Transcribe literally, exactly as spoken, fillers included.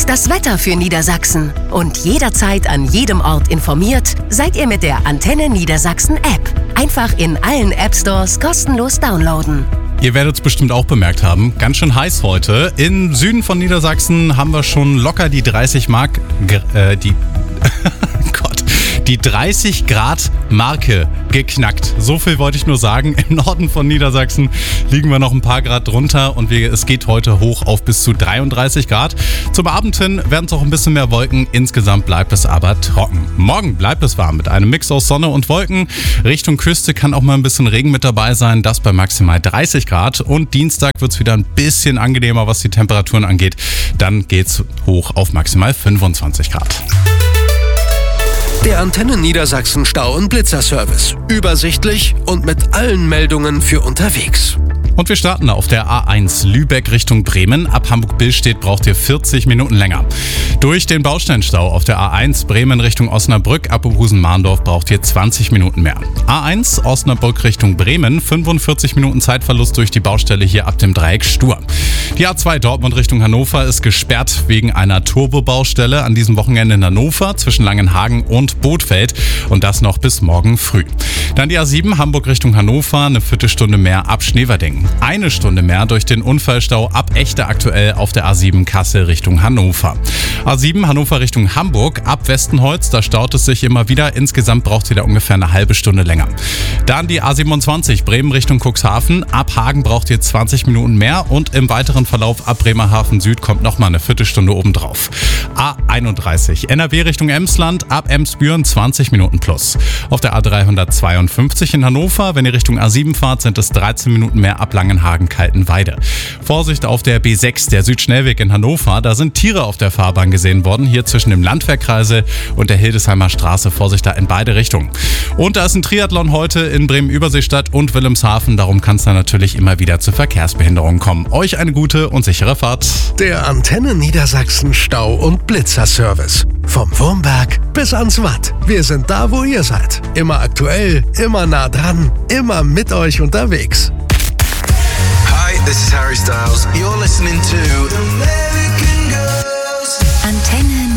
Und das Wetter für Niedersachsen. Und jederzeit an jedem Ort informiert seid ihr mit der Antenne Niedersachsen App. Einfach in allen App Stores kostenlos downloaden. Ihr werdet es bestimmt auch bemerkt haben, ganz schön heiß heute. Im Süden von Niedersachsen haben wir schon locker die dreißig Mark, äh, die, Gott, die dreißig Grad Marke geknackt. So viel wollte ich nur sagen. Im Norden von Niedersachsen liegen wir noch ein paar Grad drunter und wir, es geht heute hoch auf bis zu dreiunddreißig Grad. Zum Abend hin werden es auch ein bisschen mehr Wolken. Insgesamt bleibt es aber trocken. Morgen bleibt es warm mit einem Mix aus Sonne und Wolken. Richtung Küste kann auch mal ein bisschen Regen mit dabei sein. Das bei maximal dreißig Grad. Und Dienstag wird es wieder ein bisschen angenehmer, was die Temperaturen angeht. Dann geht es hoch auf maximal fünfundzwanzig Grad. Der Antenne Niedersachsen Stau- und Blitzerservice. Übersichtlich und mit allen Meldungen für unterwegs. Und wir starten auf der A eins Lübeck Richtung Bremen. Ab Hamburg-Billstedt braucht ihr vierzig Minuten länger. Durch den Baustellenstau auf der A eins Bremen Richtung Osnabrück ab Oberhausen-Mahndorf braucht ihr zwanzig Minuten mehr. A eins Osnabrück Richtung Bremen, fünfundvierzig Minuten Zeitverlust durch die Baustelle hier ab dem Dreieck Stur. Die A zwei Dortmund Richtung Hannover ist gesperrt wegen einer Turbobaustelle an diesem Wochenende in Hannover zwischen Langenhagen und Bothfeld und das noch bis morgen früh. Dann die A sieben Hamburg Richtung Hannover, eine Viertelstunde mehr ab Schneverding. Eine Stunde mehr durch den Unfallstau ab Echte aktuell auf der A sieben Kassel Richtung Hannover. A sieben Hannover Richtung Hamburg ab Westenholz, da staut es sich immer wieder. Insgesamt braucht ihr da ungefähr eine halbe Stunde länger. Dann die A siebenundzwanzig Bremen Richtung Cuxhaven. Ab Hagen braucht ihr zwanzig Minuten mehr und im weiteren Verlauf ab Bremerhaven Süd kommt nochmal eine Viertelstunde obendrauf. A einunddreißig N R W Richtung Emsland ab Emsbüren zwanzig Minuten plus. Auf der A dreihundertzweiundfünfzig in Hannover, wenn ihr Richtung A sieben fahrt, sind es dreizehn Minuten mehr ab Langenhagen-Kaltenweide. Vorsicht auf der B sechs, der Südschnellweg in Hannover. Da sind Tiere auf der Fahrbahn gesehen worden, hier zwischen dem Landwehrkreisel und der Hildesheimer Straße. Vorsicht da in beide Richtungen. Und da ist ein Triathlon heute in Bremen-Überseestadt und Wilhelmshaven. Darum kann es da natürlich immer wieder zu Verkehrsbehinderungen kommen. Euch eine gute und sichere Fahrt. Der Antenne Niedersachsen Stau- und Blitzerservice. Vom Wurmberg bis ans Watt. Wir sind da, wo ihr seid. Immer aktuell, immer nah dran, immer mit euch unterwegs. Hi, this is Harry Styles. You're listening to American Girls. Antenne